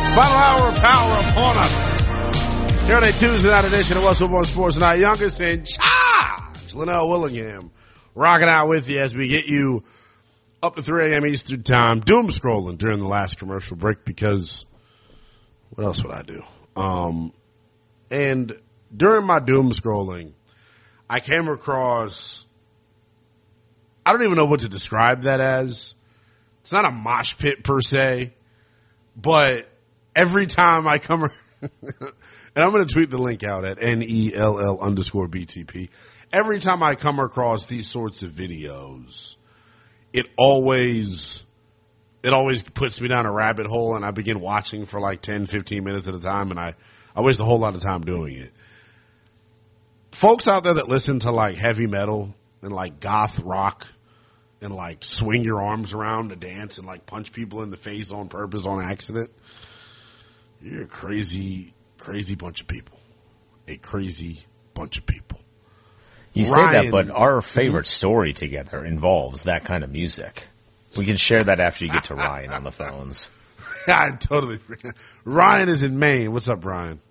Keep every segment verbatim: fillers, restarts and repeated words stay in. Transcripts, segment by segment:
Final hour of power upon us. Here on a Tuesday night edition of Russell One Sports Night. Youngest in charge, Linnell Willingham, rocking out with you as we get you up to three a.m. Eastern time. Doom scrolling during the last commercial break because what else would I do? Um, and during my doom scrolling, I came across, I don't even know what to describe that as. It's not a mosh pit per se, but every time I come, and I'm going to tweet the link out at N E L L underscore B T P. Every time I come across these sorts of videos, it always, it always puts me down a rabbit hole, and I begin watching for like ten, fifteen minutes at a time, and I, I waste a whole lot of time doing it. Folks out there that listen to like heavy metal and like goth rock and like swing your arms around to dance and like punch people in the face on purpose on accident, you're a crazy, crazy bunch of people. A crazy bunch of people. You Ryan, say that, but our favorite story together involves that kind of music. We can share that after you get to Ryan on the phones. I totally. Ryan is in Maine. What's up, Ryan?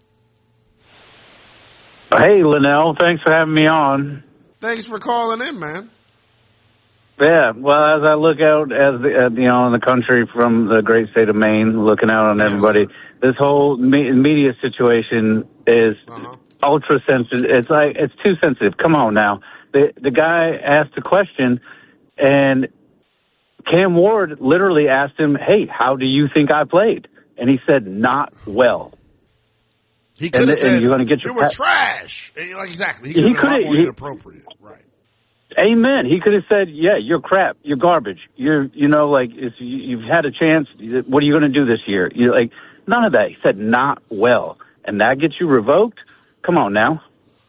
Hey, Linnell. Thanks for having me on. Thanks for calling in, man. Yeah, well, as I look out as the, uh, you know, in the country from the great state of Maine, looking out on everybody, this whole me- media situation is uh-huh. ultra sensitive. It's like it's too sensitive. Come on now. The the guy asked a question, and Cam Ward literally asked him, "Hey, how do you think I played?" And he said, "Not well." He could have said, and you're going to get your "You were pa- trash." Like exactly, he could have been inappropriate, right? Amen. He could have said, "Yeah, you're crap. You're garbage. You're, you know, like if you've had a chance. What are you going to do this year?" You're like, none of that. He said, "Not well," and that gets you revoked. Come on now.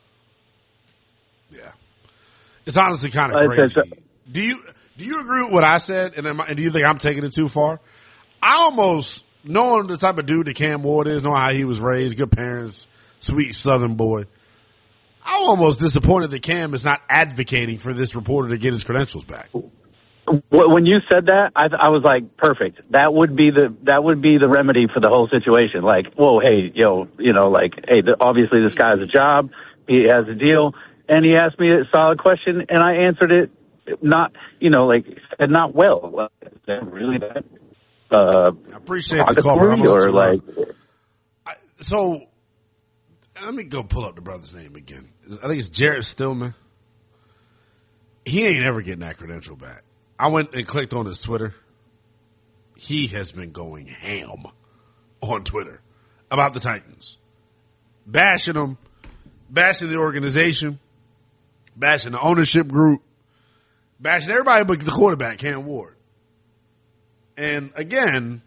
Yeah, it's honestly kind of crazy. Uh, do you do you agree with what I said? And, am I, and do you think I'm taking it too far? I almost, knowing the type of dude that Cam Ward is, knowing how he was raised, good parents, sweet Southern boy. I'm almost disappointed that Cam is not advocating for this reporter to get his credentials back. When you said that, I, I was like, perfect. That would be the that would be the remedy for the whole situation. Like, whoa, hey, yo, you know, like, hey, the, obviously this guy has a job, he has a deal, and he asked me a solid question, and I answered it not, you know, like, not well. Well, is that really bad? Uh, I appreciate the call, bro. Or like, I, so. Let me go pull up the brother's name again. I think it's Jared Stillman. He ain't ever getting that credential back. I went and clicked on his Twitter. He has been going ham on Twitter about the Titans. Bashing them, bashing the organization, bashing the ownership group, bashing everybody but the quarterback, Cam Ward. And again,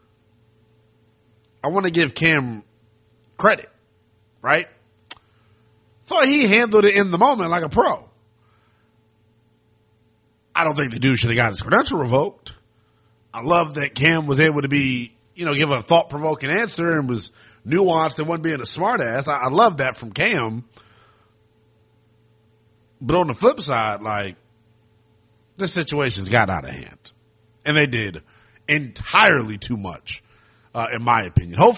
I want to give Cam credit. Right? Thought he handled it in the moment like a pro. I don't think the dude should have got his credential revoked. I love that Cam was able to be, you know, give a thought-provoking answer and was nuanced and wasn't being a smartass. I, I love that from Cam. But on the flip side, like, this situation's got out of hand. And they did entirely too much, uh, in my opinion. Hopefully